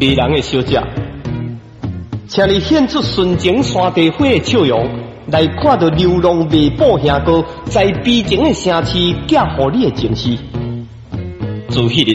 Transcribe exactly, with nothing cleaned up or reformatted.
迷人的小姐，请你献出纯情山地花的笑容，来看到流浪未捕兄哥在悲情的城市寄予你的情绪。自迄日